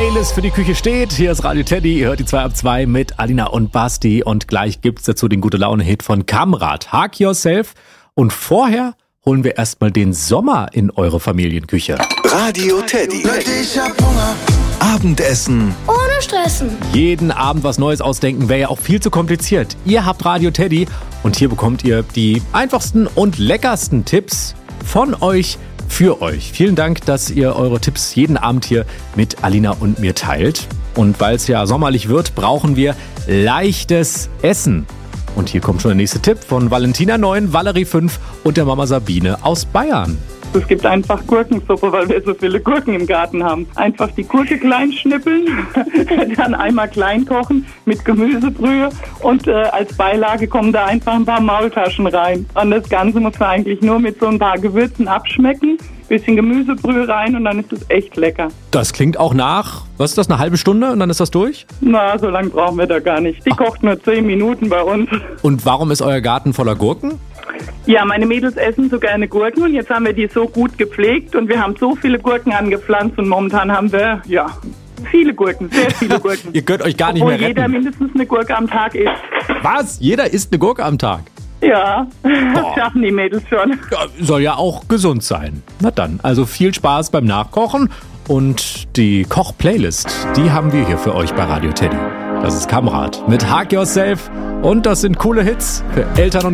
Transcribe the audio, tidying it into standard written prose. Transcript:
Playlist für die Küche steht. Hier ist Radio Teddy. Ihr hört die 2 ab 2 mit Alina und Basti. Und gleich gibt's dazu den Gute-Laune-Hit von Kamrat, Hug Yourself. Und vorher holen wir erstmal den Sommer in eure Familienküche. Radio Teddy. Ich hab Hunger. Abendessen. Ohne Stressen. Jeden Abend was Neues ausdenken wäre ja auch viel zu kompliziert. Ihr habt Radio Teddy und hier bekommt ihr die einfachsten und leckersten Tipps von euch für euch. Vielen Dank, dass ihr eure Tipps jeden Abend hier mit Alina und mir teilt. Und weil es ja sommerlich wird, brauchen wir leichtes Essen. Und hier kommt schon der nächste Tipp von Valentina 9, Valerie 5 und der Mama Sabine aus Bayern. Es gibt einfach Gurkensuppe, weil wir so viele Gurken im Garten haben. Einfach die Gurke klein schnippeln, dann einmal klein kochen mit Gemüsebrühe und als Beilage kommen da einfach ein paar Maultaschen rein. Und das Ganze muss man eigentlich nur mit so ein paar Gewürzen abschmecken, bisschen Gemüsebrühe rein und dann ist es echt lecker. Das klingt auch nach, was ist das, eine halbe Stunde und dann ist das durch? Na, so lange brauchen wir da gar nicht. Die kocht nur 10 Minuten bei uns. Und warum ist euer Garten voller Gurken? Ja, meine Mädels essen so gerne Gurken und jetzt haben wir die so gut gepflegt und wir haben so viele Gurken angepflanzt und momentan haben wir, viele Gurken, sehr viele Gurken. Ihr könnt euch gar nicht mehr retten. Jeder mindestens eine Gurke am Tag isst. Was? Jeder isst eine Gurke am Tag? Ja, das schaffen die Mädels schon. Ja, soll ja auch gesund sein. Na dann, also viel Spaß beim Nachkochen und die Koch-Playlist, die haben wir hier für euch bei Radio Teddy. Das ist Kamrat mit Hug Yourself und das sind coole Hits für Eltern und